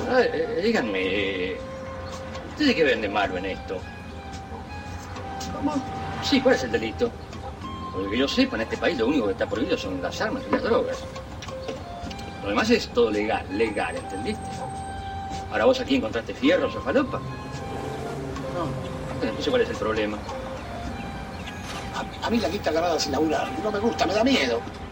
Díganme, ¿ustedes qué ven de malo en esto? ¿Cómo? Sí, ¿cuál es el delito? Porque que yo sepa, en este país lo único que está prohibido son las armas y las drogas. Lo demás es todo legal, ¿entendiste? Ahora vos aquí encontraste fierros o falopa. No. Entonces, ¿cuál es el problema? A mí la guita agarrada sin laburar no me gusta, me da miedo.